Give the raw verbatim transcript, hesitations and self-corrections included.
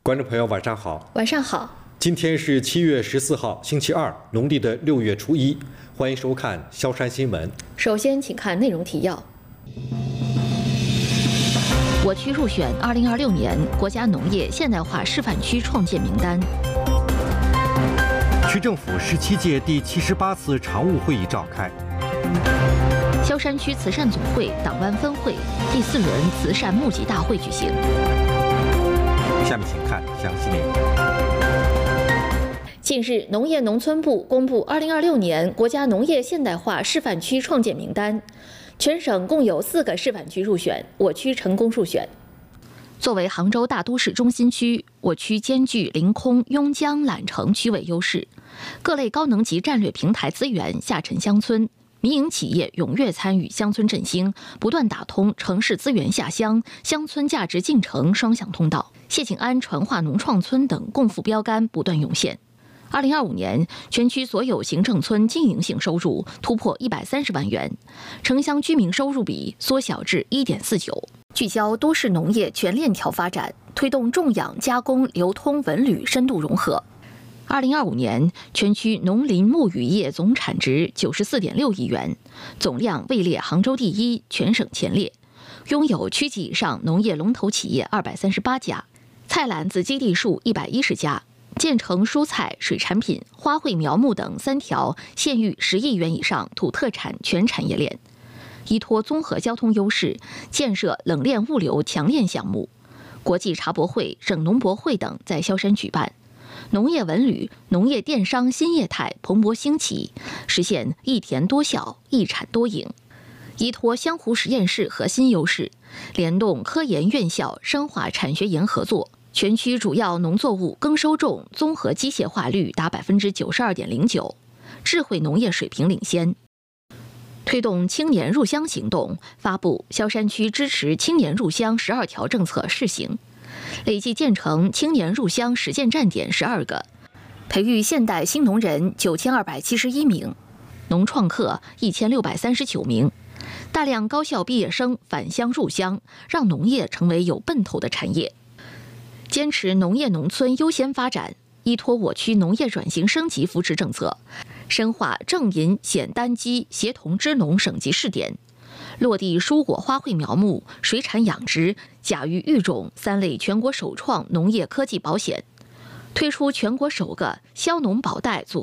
观众朋友，晚上好。 晚上好。 今天是七月十四号，星期二，农历的六月初一。欢迎收看萧山新闻。 首先，请看内容提要。 我区入选二零二六年国家农业现代化示范区创建名单。 区政府十七届第七十八次常务会议召开。 萧山区慈善总会党湾分会第四轮慈善募集大会举行。 下面请看详细内容。 近日，农业农村部公布二零二六年国家农业现代化示范区创建名单，全省共有四个示范区入选，我区成功入选。 作为杭州大都市中心区，我区兼具临空、邕江、揽城区位优势，各类高能级战略平台资源下沉乡村，民营企业踊跃参与乡村振兴，不断打通城市资源下乡、乡村价值进城双向通道。谢景安传化农创村等共富标杆不断涌现。二零二五年，全区所有行政村经营性收入突破一百三十万元，城乡居民收入比缩小至一点四九。聚焦都市农业全链条发展，推动种养、加工、流通、文旅深度融合。二零二五年，全区农林牧渔业总产值九十四点六亿元，总量位列杭州第一，全省前列，拥有区级以上农业龙头企业二百三十八家，菜篮子基地数一百一十家。建成蔬菜、水产品、花卉苗木等三条县域十亿元以上土特产全产业链，依托综合交通优势，建设冷链物流强链项目。国际茶博会、省农博会等在萧山举办，农业文旅、农业电商新业态蓬勃兴起，实现一田多效、一产多赢。依托湘湖实验室核心优势，联动科研院校深化产学研合作。全区主要农作物耕收种综合机械化率达百分之九十二点零九，智慧农业水平领先。推动青年入乡行动，发布萧山区支持青年入乡十二条政策试行，累计建成青年入乡实践站点十二个，培育现代新农人九千二百七十一名，农创客一千六百三十九名，大量高校毕业生返乡入乡，让农业成为有奔头的产业。坚持农业农村优先发展，依托我区农业转型升级扶持政策，深化正银险单机协同支农省级试点，落地蔬果花卉苗木、水产养殖、甲鱼育种三类全国首创农业科技保险，推出全国首个消农保贷组